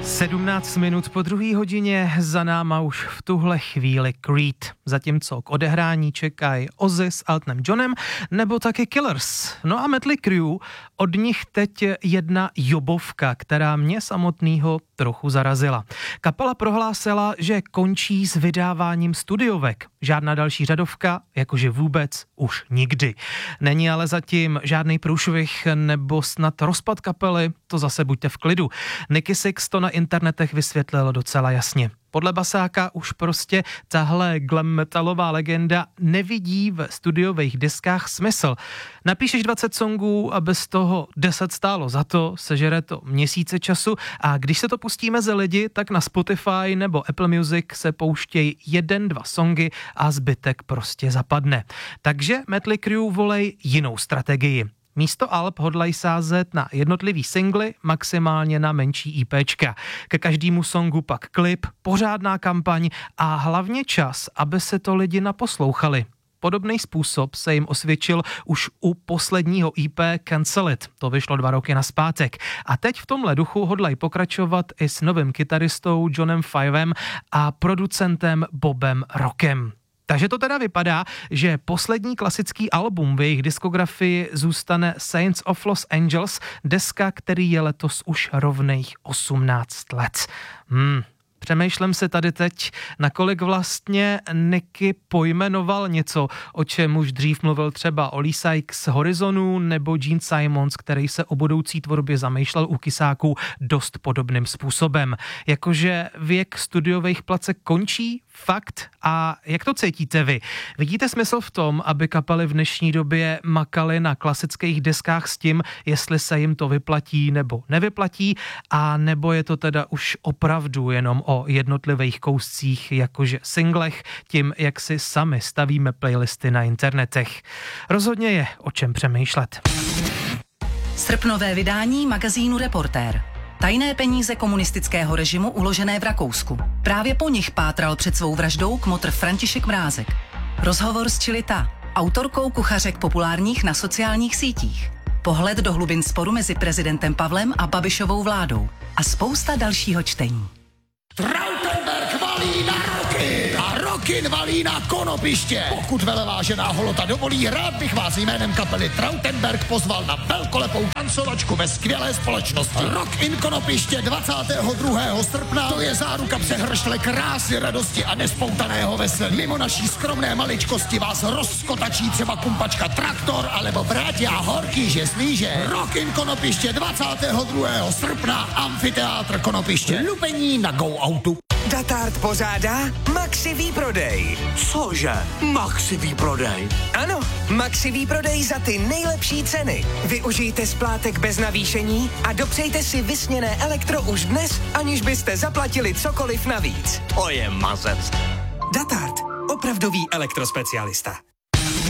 17 minut po 2:00 za náma už v tuhle chvíli Creed, zatímco k odehrání čekají Ozzy s Eltonem Johnem nebo taky Killers. No a Mötley Crüe, od nich teď jedna jobovka, která mě samotnýho trochu zarazila. Kapela prohlásila, že končí s vydáváním studiovek. Žádná další řadovka, jakože vůbec už nikdy. Není ale zatím žádný průšvih nebo snad rozpad kapely, to zase buďte v klidu. Nicky Sixx to na internetech vysvětlil docela jasně. Podle basáka už prostě tahle glam metalová legenda nevidí v studiových deskách smysl. Napíšeš 20 songů a bez toho 10 stálo za to, sežere to měsíce času a když se to pustí mezi lidi, tak na Spotify nebo Apple Music se pouštějí 1-2 songy a zbytek prostě zapadne. Takže Mötley Crüe volej jinou strategii. Místo alb hodlají sázet na jednotlivý singly, maximálně na menší IPčka. Ke každému songu pak klip, pořádná kampaň a hlavně čas, aby se to lidi naposlouchali. Podobný způsob se jim osvědčil už u posledního IP Cancel It. To vyšlo 2 roky nazpátek. A teď v tomhle duchu hodlají pokračovat i s novým kytaristou Johnem Fivem a producentem Bobem Rockem. Takže to teda vypadá, že poslední klasický album v jejich diskografii zůstane Saints of Los Angeles, deska, který je letos už rovných 18 let. Přemýšlím se tady teď, nakolik vlastně Nicky pojmenoval něco, o čem už dřív mluvil třeba Oli Sykes z Horizonu nebo Gene Simons, který se o budoucí tvorbě zamýšlel u Kysáků dost podobným způsobem. Jakože věk studiových placek končí? Fakt? A jak to cítíte vy? Vidíte smysl v tom, aby kapely v dnešní době makaly na klasických deskách s tím, jestli se jim to vyplatí nebo nevyplatí, a nebo je to teda už opravdu jenom o jednotlivých kouscích, jakože singlech, tím, jak si sami stavíme playlisty na internetech. Rozhodně je o čem přemýšlet. Srpnové vydání magazínu Reportér. Tajné peníze komunistického režimu uložené v Rakousku. Právě po nich pátral před svou vraždou kmotr František Mrázek. Rozhovor s Čilita, autorkou kuchařek populárních na sociálních sítích. Pohled do hlubin sporu mezi prezidentem Pavlem a Babišovou vládou. A spousta dalšího čtení. Trautenberg valí na Rockin a Rockin valí na Konopiště. Pokud velevážená holota dovolí, rád bych vás jménem kapely Trautenberg pozval na velkolepou tancovačku ve skvělé společnosti. Rockin Konopiště 22. srpna, to je záruka přehršle krásy, radosti a nespoutaného veselí. Mimo naší skromné maličkosti vás rozkotačí třeba kumpačka Traktor alebo Bratia Horký žeslíže. Rockin Konopiště 22. srpna, amfiteátr Konopiště. Lupení na Go Autu. Datart pořádá Maxi výprodej. Cože? Maxi výprodej? Ano, Maxi výprodej za ty nejlepší ceny. Využijte splátek bez navýšení a dopřejte si vysněné elektro už dnes, aniž byste zaplatili cokoliv navíc. To je mazec. Datart, opravdový elektrospecialista.